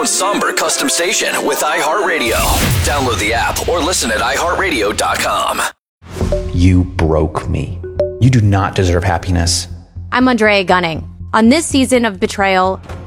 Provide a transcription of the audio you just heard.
own somber custom station with iHeartRadio. Download the app or listen at iHeartRadio.com. You broke me. You do not deserve happiness. I'm Andrea Gunning. On this season of Betrayal,